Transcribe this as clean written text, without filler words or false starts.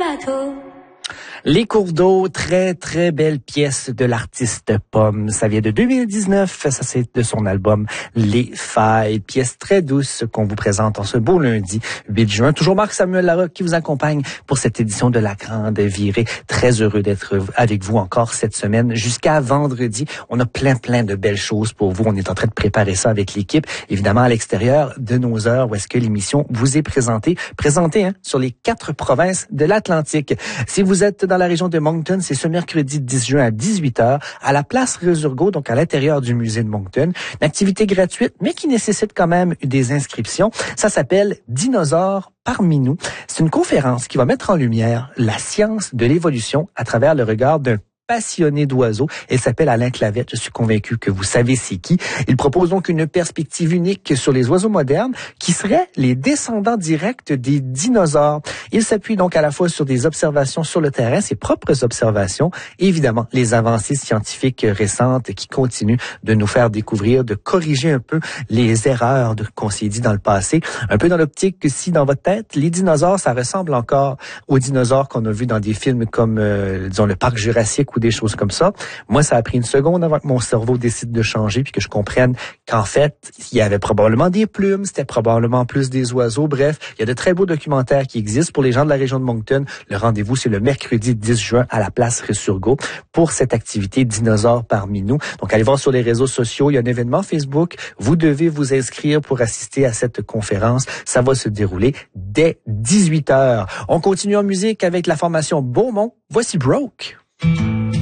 bateau. Les cours d'eau, très, très belle pièce de l'artiste Pomme. Ça vient de 2019. Ça, c'est de son album Les Failles. Pièce très douce qu'on vous présente en ce beau lundi 8 juin. Toujours Marc-Samuel Larocque qui vous accompagne pour cette édition de La Grande Virée. Très heureux d'être avec vous encore cette semaine jusqu'à vendredi. On a plein de belles choses pour vous. On est en train de préparer ça avec l'équipe. Évidemment, à l'extérieur de nos heures où est-ce que l'émission vous est présentée sur les 4 provinces de l'Atlantique. Si vous êtes dans la région de Moncton, c'est ce mercredi 10 juin à 18h à la place Resurgo, donc à l'intérieur du musée de Moncton. Une activité gratuite, mais qui nécessite quand même des inscriptions. Ça s'appelle Dinosaures parmi nous. C'est une conférence qui va mettre en lumière la science de l'évolution à travers le regard d'un passionné d'oiseaux. Elle s'appelle Alain Clavette. Je suis convaincu que vous savez c'est qui. Il propose donc une perspective unique sur les oiseaux modernes qui seraient les descendants directs des dinosaures. Il s'appuie donc à la fois sur des observations sur le terrain, ses propres observations, et évidemment les avancées scientifiques récentes qui continuent de nous faire découvrir, de corriger un peu les erreurs qu'on s'est dit dans le passé. Un peu dans l'optique que si dans votre tête, les dinosaures, ça ressemble encore aux dinosaures qu'on a vus dans des films comme, disons, le Parc Jurassique ou des choses comme ça. Moi, ça a pris une seconde avant que mon cerveau décide de changer puis que je comprenne qu'en fait, il y avait probablement des plumes, c'était probablement plus des oiseaux. Bref, il y a de très beaux documentaires qui existent pour les gens de la région de Moncton. Le rendez-vous, c'est le mercredi 10 juin à la place Resurgo pour cette activité Dinosaures parmi nous. Donc, allez voir sur les réseaux sociaux. Il y a un événement Facebook. Vous devez vous inscrire pour assister à cette conférence. Ça va se dérouler dès 18h. On continue en musique avec la formation Beaumont. Voici Broke.